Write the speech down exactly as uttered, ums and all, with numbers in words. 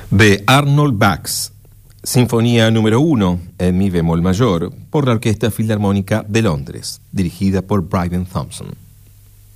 de Arnold Bax, Sinfonía número uno en mi bemol mayor por la Orquesta Filarmónica de Londres, dirigida por Brian Thompson.